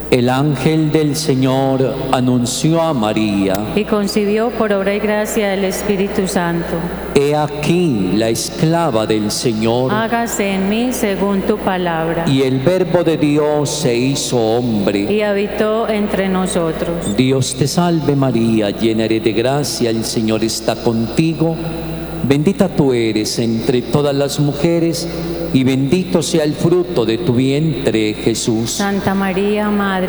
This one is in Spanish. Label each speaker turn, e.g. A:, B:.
A: El ángel del Señor anunció a María:
B: y concibió por obra y gracia del Espíritu Santo.
A: He aquí la esclava del Señor.
B: Hágase en mí según tu palabra.
A: Y el Verbo de Dios se hizo hombre
B: y habitó entre nosotros.
A: Dios te salve María, llena eres de gracia, el Señor está contigo. Bendita tú eres entre todas las mujeres y bendito sea el fruto de tu vientre, Jesús.
B: Santa María, Madre